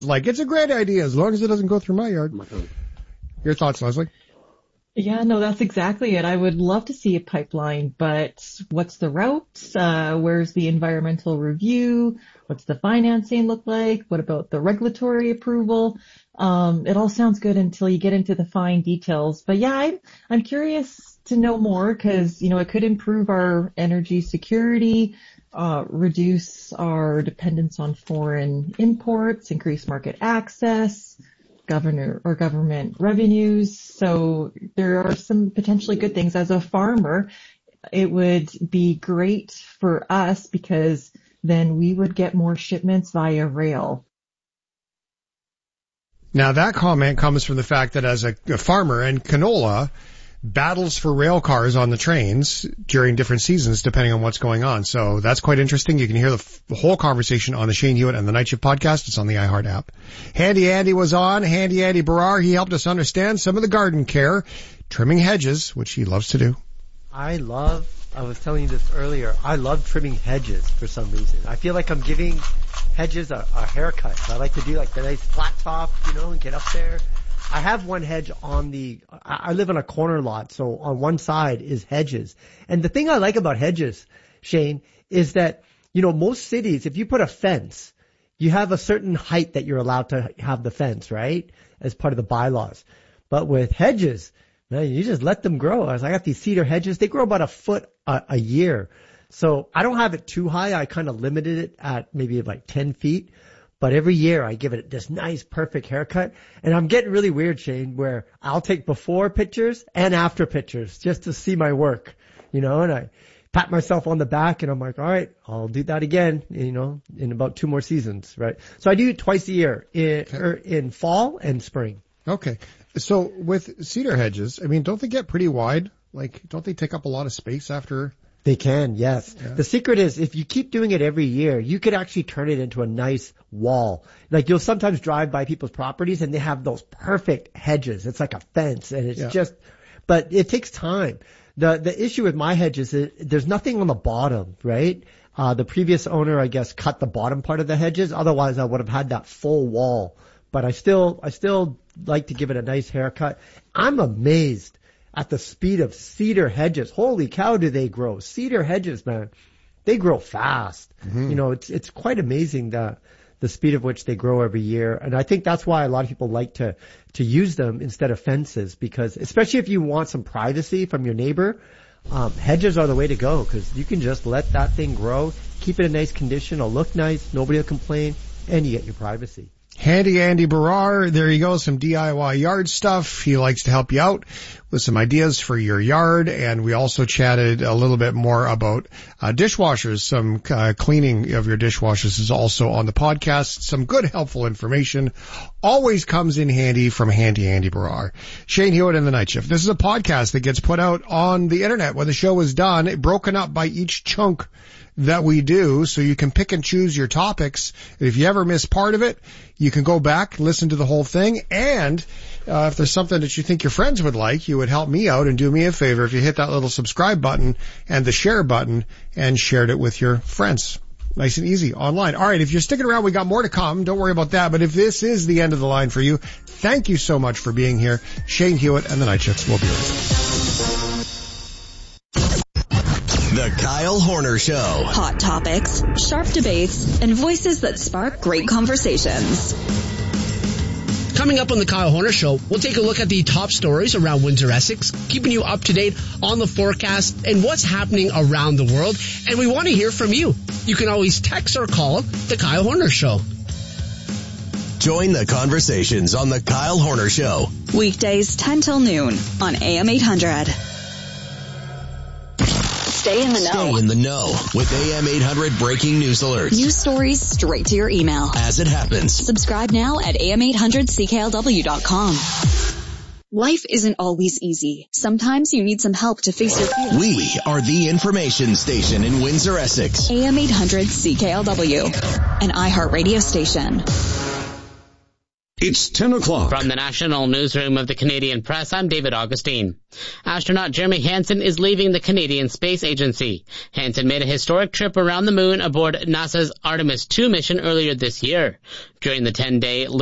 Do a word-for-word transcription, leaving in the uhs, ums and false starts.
Like, it's a great idea as long as it doesn't go through my yard. Your thoughts, Leslie? Yeah, no, that's exactly it. I would love to see a pipeline, but what's the route? Uh, where's the environmental review? What's the financing look like? What about the regulatory approval? Um, it all sounds good until you get into the fine details. But yeah, I'm, I'm curious to know more because, you know, it could improve our energy security, uh, reduce our dependence on foreign imports, increase market access, governor or government revenues. So there are some potentially good things. As a farmer, it would be great for us because then we would get more shipments via rail. Now that comment comes from the fact that as a, a farmer in canola battles for rail cars on the trains during different seasons depending on what's going on. So that's quite interesting. You can hear the, f- the whole conversation on the Shane Hewitt and the Night Shift podcast. It's on the iHeart app. Handy Andy was on. Handy Andy Barrar. He helped us understand some of the garden care, trimming hedges, which he loves to do. I love, I was telling you this earlier, I love trimming hedges for some reason. I feel like I'm giving hedges a, a haircut. So I like to do like the nice flat top, you know, and get up there. I have one hedge on the, I live on a corner lot, so on one side is hedges. And the thing I like about hedges, Shane, is that, you know, most cities, if you put a fence, you have a certain height that you're allowed to have the fence, right? As part of the bylaws. But with hedges, man, you just let them grow. As I got these cedar hedges, they grow about a foot a, a year. So I don't have it too high. I kind of limited it at maybe like ten feet. But every year I give it this nice, perfect haircut. And I'm getting really weird, Shane, where I'll take before pictures and after pictures just to see my work, you know, and I pat myself on the back and I'm like, all right, I'll do that again, you know, in about two more seasons, right? So I do it twice a year in, okay. er, in fall and spring. Okay. So with cedar hedges, I mean, don't they get pretty wide? Like, don't they take up a lot of space after? They can, yes. Yeah. The secret is if you keep doing it every year, you could actually turn it into a nice wall. Like you'll sometimes drive by people's properties and they have those perfect hedges. It's like a fence and it's yeah. just, but it takes time. The, the issue with my hedges is there's nothing on the bottom, right? Uh, the previous owner, I guess, cut the bottom part of the hedges. Otherwise I would have had that full wall, but I still, I still like to give it a nice haircut. I'm amazed at the speed of cedar hedges. Holy cow, do they grow. Cedar hedges, man, they grow fast. Mm-hmm. You know, it's it's quite amazing the the speed of which they grow every year. And I think that's why a lot of people like to to use them instead of fences, because especially if you want some privacy from your neighbor, um, hedges are the way to go because you can just let that thing grow, keep it in nice condition, it'll look nice, nobody will complain, and you get your privacy. Handy Andy Barrar, there you go, some D I Y yard stuff. He likes to help you out with some ideas for your yard, and we also chatted a little bit more about uh, dishwashers. Some uh, cleaning of your dishwashers is also on the podcast. Some good, helpful information always comes in handy from Handy Andy Barrar. Shane Hewitt and the Night Shift. This is a podcast that gets put out on the internet when the show is done, broken up by each chunk that we do, so you can pick and choose your topics. If you ever miss part of it, you can go back, listen to the whole thing, and uh, if there's something that you think your friends would like, you would help me out and do me a favor if you hit that little subscribe button and the share button and shared it with your friends. Nice and easy online. All right, if you're sticking around, we got more to come. Don't worry about that. But if this is the end of the line for you, thank you so much for being here. Shane Hewitt and the Night Shifts will be right back. The Kyle Horner Show. Hot topics, sharp debates, and voices that spark great conversations. Coming up on the Kyle Horner Show, we'll take a look at the top stories around Windsor, Essex, keeping you up to date on the forecast and what's happening around the world. And we want to hear from you. You can always text or call the Kyle Horner Show. Join the conversations on the Kyle Horner Show. Weekdays ten till noon on A M eight hundred. Stay in the know. Stay in the know with A M eight hundred breaking news alerts. News stories straight to your email as it happens. Subscribe now at A M eight hundred C K L W dot com. Life isn't always easy. Sometimes you need some help to face your fears. We are the information station in Windsor, Essex. A M eight hundred C K L W, an iHeart radio station. It's ten o'clock. From the National Newsroom of the Canadian Press, I'm David Augustine. Astronaut Jeremy Hansen is leaving the Canadian Space Agency. Hansen made a historic trip around the moon aboard NASA's Artemis two mission earlier this year. During the ten-day